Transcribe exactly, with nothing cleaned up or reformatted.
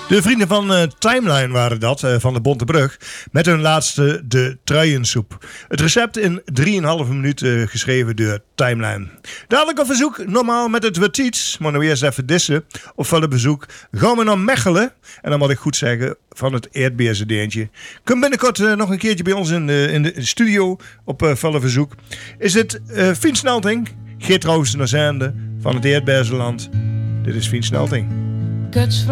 De vrienden van uh, Timeline waren dat, uh, van de Bonte Brug, met hun laatste de truiensoep. Het recept in drieënhalve minuut uh, geschreven door Timeline. Dadelijk op verzoek, normaal met het wat iets, maar nu eerst even dissen. Op volle bezoek gaan we naar Mechelen. En dan moet ik goed zeggen, van het Eerdbeersedeentje. Kom binnenkort uh, nog een keertje bij ons in de, in de studio op uh, volle verzoek. Is het uh, Fien Snelting, Geert Rooster naar Zende van het Eerdbeerseland. Dit is Fien Snelting.